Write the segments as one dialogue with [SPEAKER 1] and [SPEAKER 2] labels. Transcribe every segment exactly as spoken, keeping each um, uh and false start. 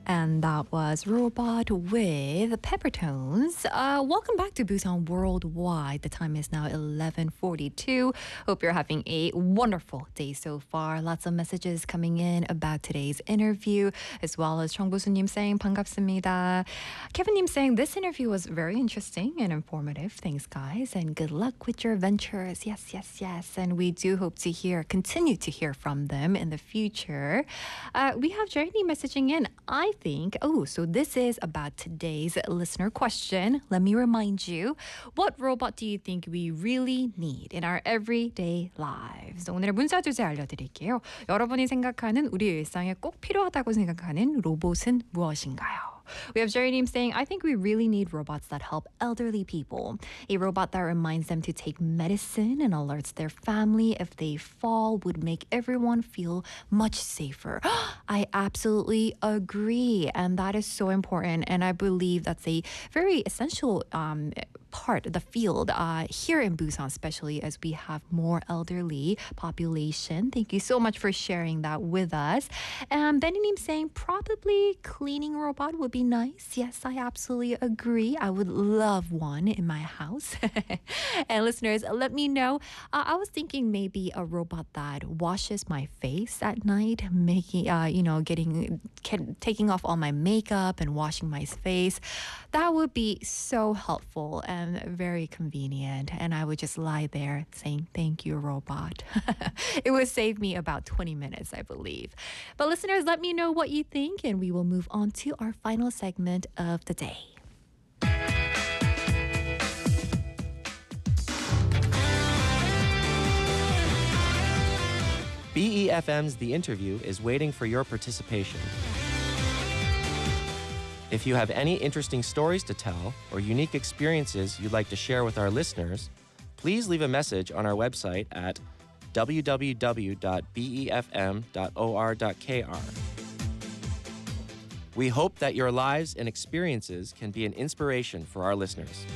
[SPEAKER 1] And that was Robot with Peppertones. Uh, welcome back to Busan Worldwide. The time is now eleven forty-two. Hope you're having a wonderful day so far. Lots of messages coming in about today's interview, as well as 정보수님 saying 반갑습니다. Kevin님 saying this interview was very interesting and informative. Thanks, guys, and good luck with your ventures. Yes, yes, yes. And we do hope to hear, continue to hear from them in the future. Uh, we have Journey messaging in. I think, oh, so this is about today's listener question. Let me remind you, what robot do you think we really need in our everyday lives? 오늘의 문자 주제 알려드릴게요. 여러분이 생각하는 우리 일상에 꼭 필요하다고 생각하는 로봇은 무엇인가요? We have Jerry Neem saying, I think we really need robots that help elderly people. A robot that reminds them to take medicine and alerts their family if they fall would make everyone feel much safer. I absolutely agree. And that is so important. And I believe that's a very essential um, part of the field uh, here in Busan, especially as we have more elderly population. Thank you so much for sharing that with us. And Benny Neem saying, probably cleaning robot would be nice. Yes, I absolutely agree. I would love one in my house. And listeners, let me know. Uh, I was thinking maybe a robot that washes my face at night, making, uh, you know, getting, get, taking off all my makeup and washing my face. That would be so helpful and very convenient. And I would just lie there saying, thank you, robot. It would save me about twenty minutes, I believe. But listeners, let me know what you think, and we will move on to our final segment of the day.
[SPEAKER 2] B E F M's The Interview is waiting for your participation. If you have any interesting stories to tell or unique experiences you'd like to share with our listeners, please leave a message on our website at w w w dot b e f m dot o r dot k r. We hope that your lives and experiences can be an inspiration for our listeners.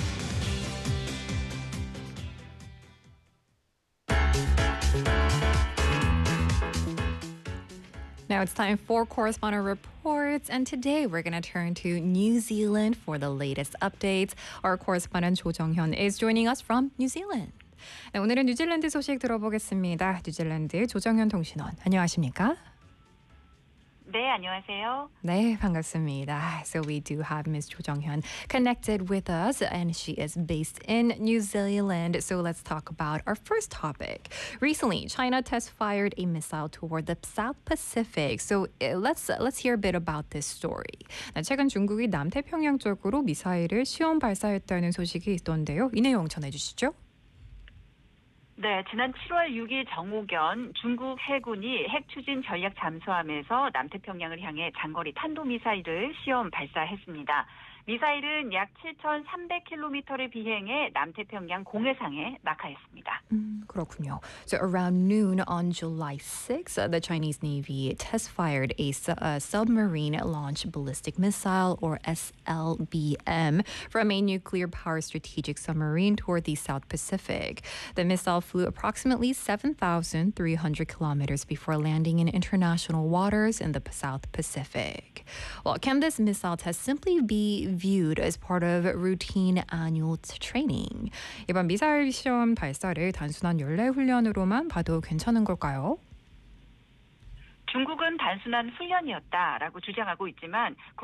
[SPEAKER 1] Now it's time for correspondent reports, and today we're going to turn to New Zealand for the latest updates. Our correspondent Jo Jung-hyun is joining us from New Zealand. 네, 오늘은 뉴질랜드 소식 들어보겠습니다. 뉴질랜드 조정현 통신원, 안녕하십니까?
[SPEAKER 3] 네, 안녕하세요.
[SPEAKER 1] 네, 반갑습니다. So we do have Miz Jo Jung-hyun connected with us, and she is based in New Zealand. So let's talk about our first topic. Recently, China test-fired a missile toward the South Pacific. So uh, let's let's hear a bit about this story. 네, 최근 중국이 남태평양 쪽으로 미사일을 시험 발사했다는 소식이 있던데요. 이 내용 전해주시죠.
[SPEAKER 3] 네, 지난 칠월 육일 정오견 중국 해군이 핵 추진 전략 잠수함에서 남태평양을 향해 장거리 탄도미사일을 시험 발사했습니다. 미사일은 약 칠천삼백 킬로미터를 비행해 남태평양 공해상에 낙하했습니다.
[SPEAKER 1] 음, 그렇군요. So around noon on July sixth, uh, the Chinese Navy test-fired a, su- a submarine-launched ballistic missile, or S L B M, from a nuclear-powered strategic submarine toward the South Pacific. The missile flew approximately seven thousand three hundred kilometers before landing in international waters in the South Pacific. Well, can this missile test simply be viewed as part of routine annual training? 이번 미사일 시험 발사를 단순한 연례 훈련으로만 봐도 괜찮은 걸까요?
[SPEAKER 3] 중국은 단순한 훈련이었다라고 주장하고 있지만